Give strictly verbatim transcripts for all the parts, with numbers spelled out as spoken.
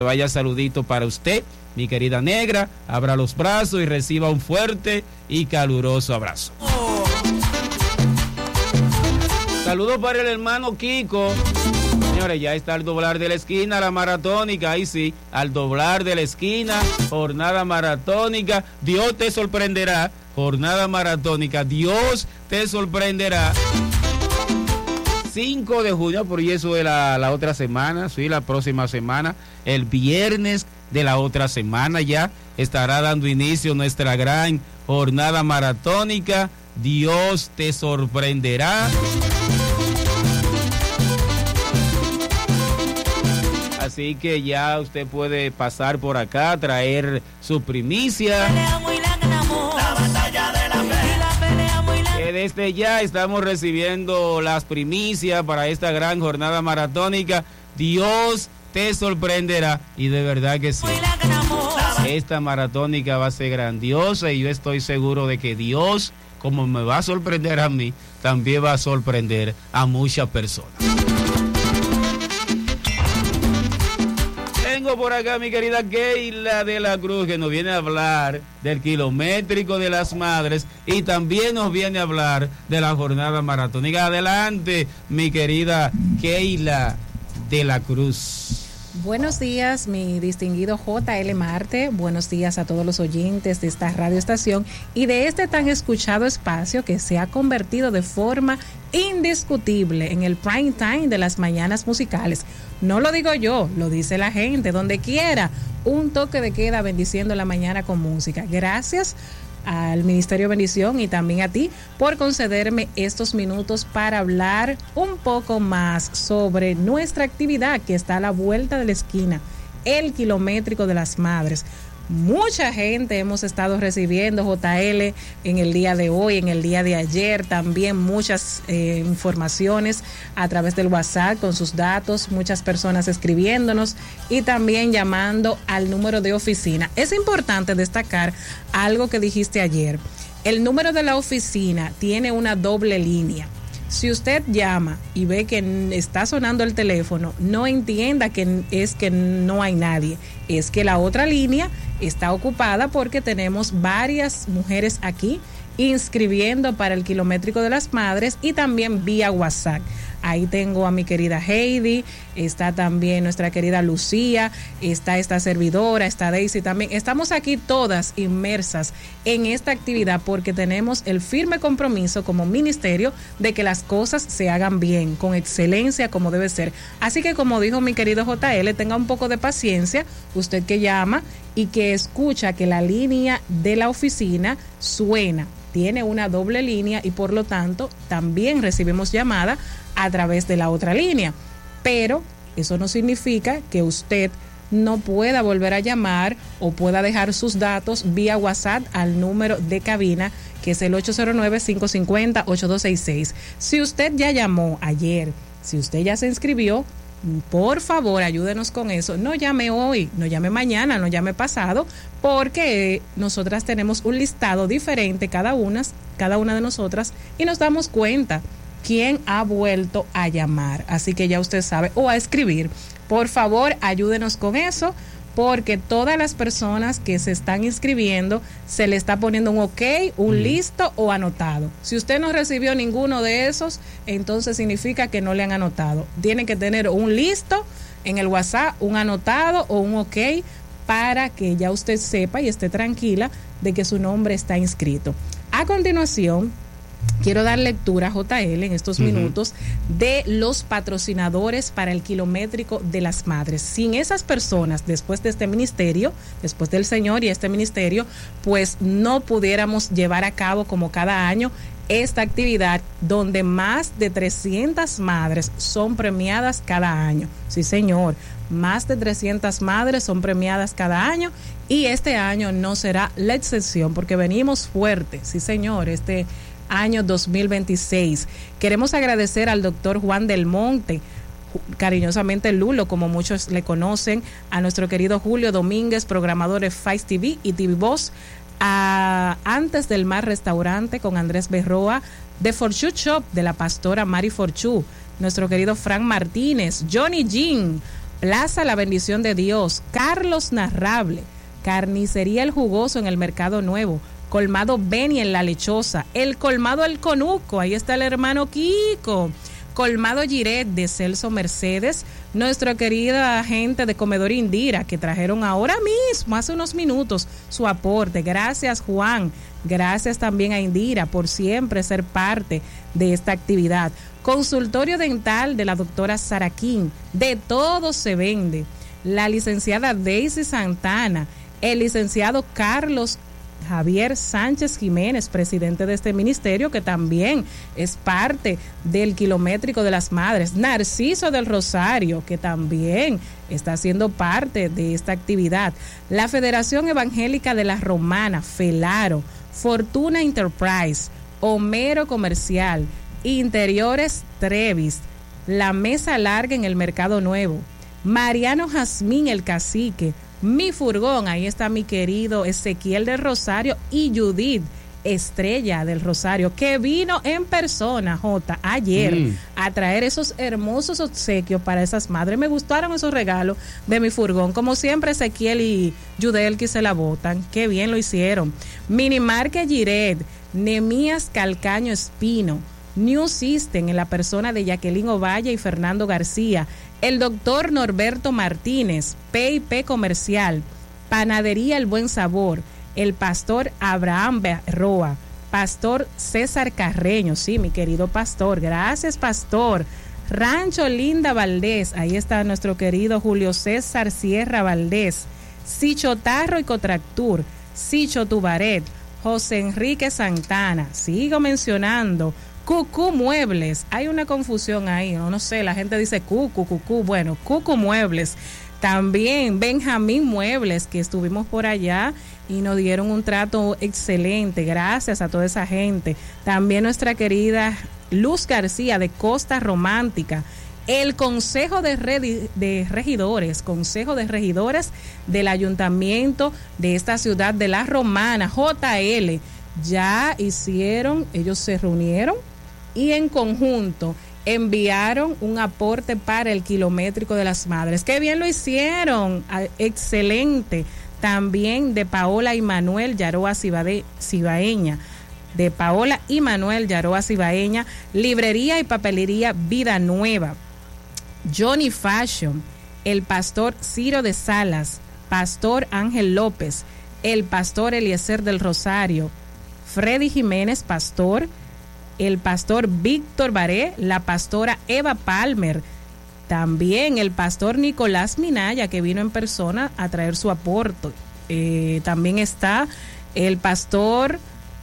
Vaya saludito para usted, mi querida negra. Abra los brazos y reciba un fuerte y caluroso abrazo. Saludos para el hermano Kiko. Señores, ya está al doblar de la esquina la maratónica. Ahí sí, al doblar de la esquina, jornada maratónica. Dios te sorprenderá. Jornada maratónica. Dios te sorprenderá. cinco de junio, por eso de la, la otra semana, sí, la próxima semana, el viernes de la otra semana ya estará dando inicio nuestra gran jornada maratónica. Dios te sorprenderá. Así que ya usted puede pasar por acá, traer su primicia. Que desde ya estamos recibiendo las primicias para esta gran jornada maratónica. Dios te sorprenderá, y de verdad que sí. Esta maratónica va a ser grandiosa y yo estoy seguro de que Dios, como me va a sorprender a mí, también va a sorprender a muchas personas. Tengo por acá mi querida Keila de la Cruz, que nos viene a hablar del kilométrico de las madres y también nos viene a hablar de la jornada maratónica. Adelante, mi querida Keila de la Cruz. Buenos días, mi distinguido J L Marte. Buenos días a todos los oyentes de esta radioestación y de este tan escuchado espacio que se ha convertido de forma indiscutible en el prime time de las mañanas musicales. No lo digo yo, lo dice la gente, donde quiera, un toque de queda bendiciendo la mañana con música. Gracias al Ministerio de Bendición y también a ti por concederme estos minutos para hablar un poco más sobre nuestra actividad que está a la vuelta de la esquina, el kilométrico de las madres. Mucha gente hemos estado recibiendo, J L, en el día de hoy, en el día de ayer, también muchas eh, informaciones a través del WhatsApp con sus datos, muchas personas escribiéndonos y también llamando al número de oficina. Es importante destacar algo que dijiste ayer. El número de la oficina tiene una doble línea. Si usted llama y ve que está sonando el teléfono, no entienda que es que no hay nadie. Es que la otra línea está ocupada porque tenemos varias mujeres aquí inscribiendo para el kilométrico de las madres y también vía WhatsApp. Ahí tengo a mi querida Heidi, está también nuestra querida Lucía, está esta servidora, está Daisy también. Estamos aquí todas inmersas en esta actividad porque tenemos el firme compromiso como ministerio de que las cosas se hagan bien, con excelencia como debe ser. Así que como dijo mi querido J L, tenga un poco de paciencia, usted que llama y que escucha que la línea de la oficina suena. Tiene una doble línea y por lo tanto también recibimos llamada a través de la otra línea. Pero eso no significa que usted no pueda volver a llamar o pueda dejar sus datos vía WhatsApp al número de cabina, que es el ocho cero nueve, cinco cinco cero, ocho dos seis seis. Si usted ya llamó ayer, si usted ya se inscribió, por favor, ayúdenos con eso. No llame hoy, no llame mañana, no llame pasado, porque nosotras tenemos un listado diferente, cada una, cada una de nosotras, y nos damos cuenta quién ha vuelto a llamar. Así que ya usted sabe, o a escribir. Por favor, ayúdenos con eso, porque todas las personas que se están inscribiendo se le está poniendo un ok, un mm. listo o anotado. Si usted no recibió ninguno de esos, entonces significa que no le han anotado. Tiene que tener un listo en el WhatsApp, un anotado o un ok, para que ya usted sepa y esté tranquila de que su nombre está inscrito. A continuación, quiero dar lectura a J L en estos uh-huh. minutos de los patrocinadores para el kilométrico de las madres. Sin esas personas, después de este ministerio, después del Señor y este ministerio, pues no pudiéramos llevar a cabo como cada año esta actividad donde más de trescientas madres son premiadas cada año. Sí, señor, más de trescientas madres son premiadas cada año y este año no será la excepción porque venimos fuertes. Sí, señor, este año dos mil veintiséis. Queremos agradecer al doctor Juan del Monte, cariñosamente Lulo, como muchos le conocen, a nuestro querido Julio Domínguez, programador de Fice T V y T V Voz, a Antes del Mar Restaurante con Andrés Berroa, de Forchu Shop de la pastora Mari Forchu, nuestro querido Frank Martínez, Johnny Jean, Plaza La Bendición de Dios, Carlos Narrable, Carnicería El Jugoso en el Mercado Nuevo, Colmado Beni en La Lechosa, el Colmado El Conuco, ahí está el hermano Kiko, Colmado Giret de Celso Mercedes, nuestra querida gente de Comedor Indira, que trajeron ahora mismo, hace unos minutos, su aporte. Gracias, Juan. Gracias también a Indira por siempre ser parte de esta actividad. Consultorio dental de la doctora Saraquín, de todo se vende. La licenciada Daisy Santana, el licenciado Carlos Javier Sánchez Jiménez, presidente de este ministerio, que también es parte del Kilométrico de las Madres. Narciso del Rosario, que también está siendo parte de esta actividad. La Federación Evangélica de la Romana, Felaro, Fortuna Enterprise, Homero Comercial, Interiores Trevis, La Mesa Larga en el Mercado Nuevo, Mariano Jazmín el Cacique, Mi Furgón, ahí está mi querido Ezequiel del Rosario y Judith Estrella del Rosario, que vino en persona, Jota, ayer mm. a traer esos hermosos obsequios para esas madres. Me gustaron esos regalos de Mi Furgón, como siempre Ezequiel y Judel que se la botan, qué bien lo hicieron. Minimarket Giret, Nemías Calcaño Espino, New System en la persona de Jacqueline Ovalle y Fernando García, el doctor Norberto Martínez, P y P Comercial, Panadería El Buen Sabor, el pastor Abraham Roa, pastor César Carreño, sí, mi querido pastor, gracias pastor, Rancho Linda Valdés, ahí está nuestro querido Julio César Sierra Valdés, Sichotarro y Cotractur, Sicho Tubaret, José Enrique Santana, sigo mencionando, Cucú Muebles, hay una confusión ahí, no, no sé, la gente dice Cucu, Cucú, bueno, Cucú Muebles, también Benjamín Muebles, que estuvimos por allá y nos dieron un trato excelente, gracias a toda esa gente, también nuestra querida Luz García de Costa Romántica, el Consejo de, Redi- de Regidores, Consejo de Regidores del Ayuntamiento de esta ciudad de La Romana, J L, ya hicieron, ellos se reunieron y en conjunto enviaron un aporte para el Kilométrico de las Madres. ¡Qué bien lo hicieron! Excelente. También de Paola y Manuel Yaroa Cibade, Cibaeña, de Paola y Manuel Yaroa Cibaeña, Librería y Papelería Vida Nueva, Johnny Fashion, el pastor Ciro de Salas, pastor Ángel López, el pastor Eliezer del Rosario, Freddy Jiménez, pastor, el pastor Víctor Baré, la pastora Eva Palmer, también el pastor Nicolás Minaya, que vino en persona a traer su aporte. Eh, también está el pastor,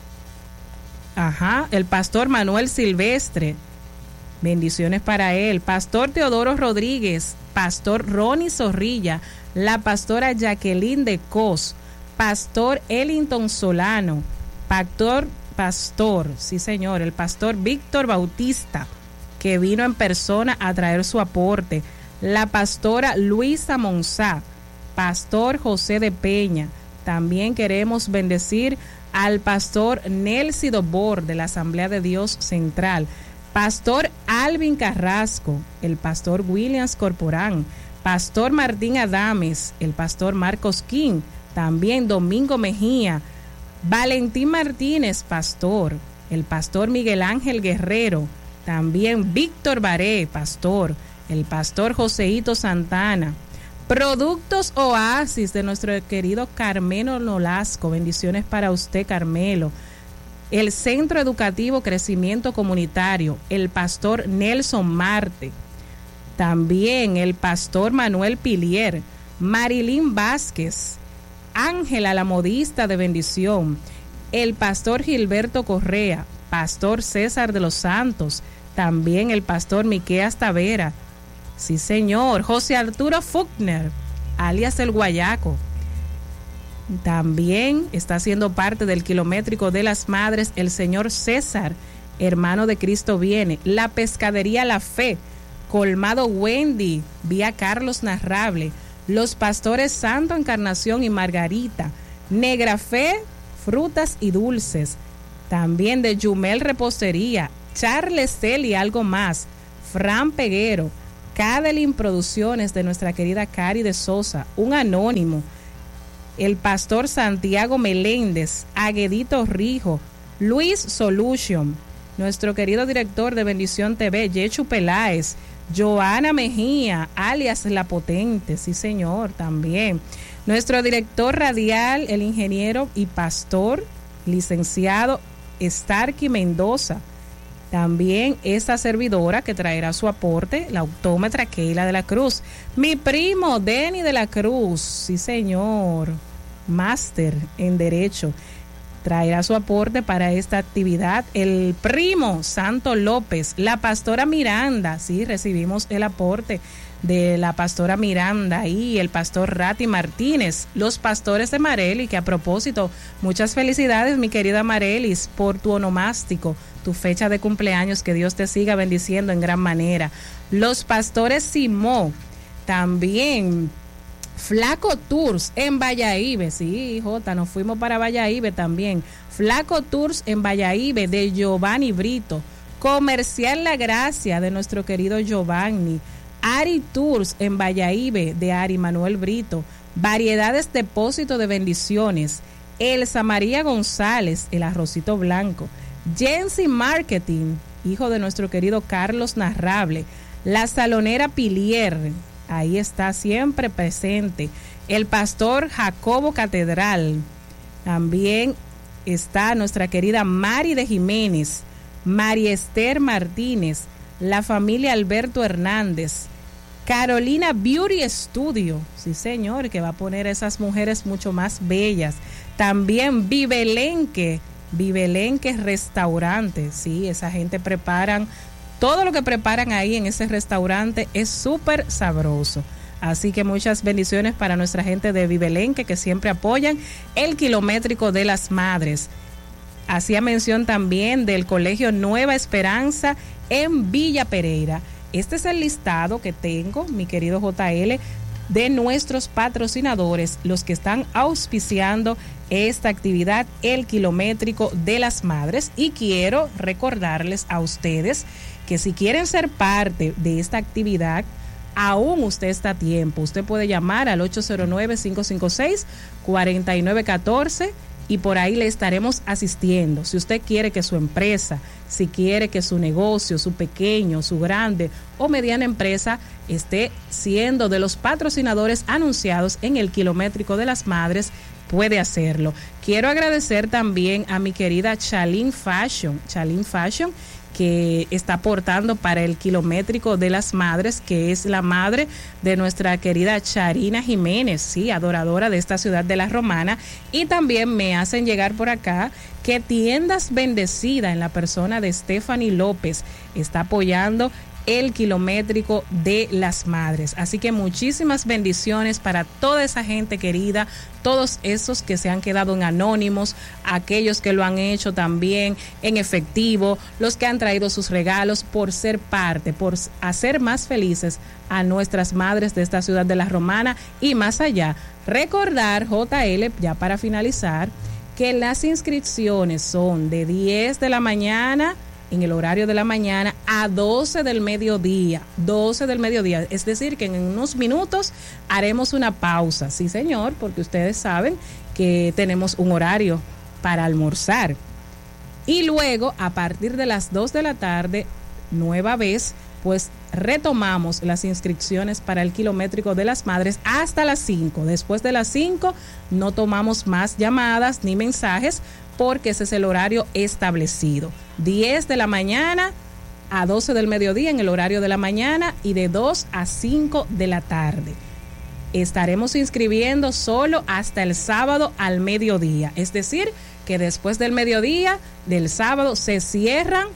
ajá, el pastor Manuel Silvestre, bendiciones para él, pastor Teodoro Rodríguez, pastor Ronnie Zorrilla, la pastora Jacqueline de Cos, pastor Ellington Solano, pastor, pastor, sí señor, el pastor Víctor Bautista, que vino en persona a traer su aporte, la pastora Luisa Monzá, pastor José de Peña. También queremos bendecir al pastor Nelsi Dobor de la Asamblea de Dios Central, pastor Alvin Carrasco, el pastor Williams Corporán, pastor Martín Adames, el pastor Marcos King, también Domingo Mejía, Valentín Martínez, pastor, el pastor Miguel Ángel Guerrero, también Víctor Baré, pastor, el pastor Joseito Santana, Productos Oasis de nuestro querido Carmelo Nolasco, bendiciones para usted, Carmelo, el Centro Educativo Crecimiento Comunitario, el pastor Nelson Marte, también el pastor Manuel Pilier, Marilyn Vázquez, Ángela la modista de bendición, el pastor Gilberto Correa, pastor César de los Santos, también el pastor Miqueas Tavera, sí señor, José Arturo Fuchner, alias el Guayaco, también está siendo parte del Kilométrico de las Madres el señor César, hermano de Cristo viene, la pescadería La Fe, Colmado Wendy, vía Carlos Narrable, los pastores Santo Encarnación y Margarita, Negra Fe, frutas y dulces, también de Yumel Repostería, Charles Tel y algo más, Fran Peguero, Cadelin Producciones de nuestra querida Cari de Sosa, un anónimo, el pastor Santiago Meléndez, Aguedito Rijo, Luis Solution, nuestro querido director de Bendición T V, Yechu Peláez, Joana Mejía, alias La Potente, sí señor, también. Nuestro director radial, el ingeniero y pastor, licenciado Starky Mendoza. También esta servidora que traerá su aporte, la autómetra Keila de la Cruz. Mi primo Denny de la Cruz, sí señor, máster en Derecho, traerá su aporte para esta actividad. El primo Santo López, la pastora Miranda, sí, recibimos el aporte de la pastora Miranda y el pastor Rati Martínez, los pastores de Mareli, que a propósito, muchas felicidades mi querida Marelis por tu onomástico, tu fecha de cumpleaños, que Dios te siga bendiciendo en gran manera. Los pastores Simó, también Flaco Tours en Valladolid, sí, Jota, nos fuimos para Valladolid también. Flaco Tours en Valladolid de Giovanni Brito, Comercial La Gracia de nuestro querido Giovanni, Ari Tours en Valladolid de Ari Manuel Brito, Variedades Depósito de Bendiciones, Elsa María González, el Arrocito Blanco, Jensi Marketing, hijo de nuestro querido Carlos Narrable, La Salonera Pilier, ahí está siempre presente, el pastor Jacobo Catedral, también está nuestra querida Mari de Jiménez, María Esther Martínez, la familia Alberto Hernández, Carolina Beauty Studio, sí señor, que va a poner a esas mujeres mucho más bellas. También Vivelenque, Vivelenque Restaurante, sí, esa gente preparan, todo lo que preparan ahí en ese restaurante es súper sabroso. Así que muchas bendiciones para nuestra gente de Vivelenque, que siempre apoyan el kilométrico de las madres. Hacía mención también del Colegio Nueva Esperanza en Villa Pereira. Este es el listado que tengo, mi querido J L, de nuestros patrocinadores, los que están auspiciando esta actividad, el kilométrico de las madres. Y quiero recordarles a ustedes que si quieren ser parte de esta actividad, aún usted está a tiempo. Usted puede llamar al ocho cero nueve, cinco cinco seis, cuatro nueve uno cuatro y por ahí le estaremos asistiendo. Si usted quiere que su empresa, si quiere que su negocio, su pequeño, su grande o mediana empresa esté siendo de los patrocinadores anunciados en el kilométrico de las madres, puede hacerlo. Quiero agradecer también a mi querida Chalín Fashion, Chalín Fashion, que está aportando para el kilométrico de las madres, que es la madre de nuestra querida Charina Jiménez, sí, adoradora de esta ciudad de La Romana. Y también me hacen llegar por acá que Tiendas Bendecida, en la persona de Stephanie López, está apoyando el kilométrico de las madres. Así que muchísimas bendiciones para toda esa gente querida, todos esos que se han quedado en anónimos, aquellos que lo han hecho también en efectivo, los que han traído sus regalos, por ser parte, por hacer más felices a nuestras madres de esta ciudad de La Romana y más allá. Recordar, J L, ya para finalizar, que las inscripciones son de diez de la mañana, en el horario de la mañana, a doce del mediodía, doce del mediodía, es decir que en unos minutos haremos una pausa, sí señor, porque ustedes saben que tenemos un horario para almorzar, y luego a partir de las dos de la tarde, nueva vez, pues retomamos las inscripciones para el kilométrico de las madres hasta las cinco. Después de las cinco no tomamos más llamadas ni mensajes, porque ese es el horario establecido. diez de la mañana a doce del mediodía en el horario de la mañana y de dos a cinco de la tarde. Estaremos inscribiendo solo hasta el sábado al mediodía. Es decir, que después del mediodía del sábado se cierran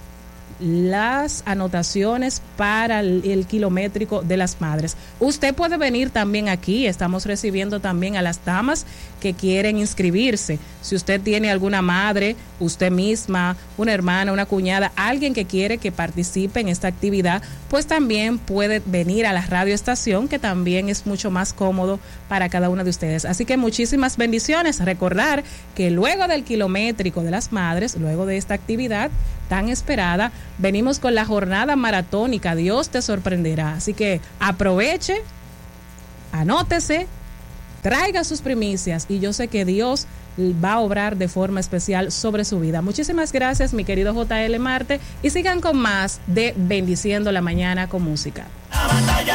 las anotaciones para el, el kilométrico de las madres. Usted puede venir también aquí, estamos recibiendo también a las damas que quieren inscribirse. Si usted tiene alguna madre, usted misma, una hermana, una cuñada, alguien que quiere que participe en esta actividad, pues también puede venir a la radioestación, que también es mucho más cómodo para cada una de ustedes. Así que muchísimas bendiciones. Recordar que luego del kilométrico de las madres, luego de esta actividad, tan esperada. Venimos con la jornada maratónica, Dios te sorprenderá. Así que aproveche, anótese, traiga sus primicias y yo sé que Dios va a obrar de forma especial sobre su vida. Muchísimas gracias, mi querido J L Marte, y sigan con más de Bendiciendo la Mañana con Música. La batalla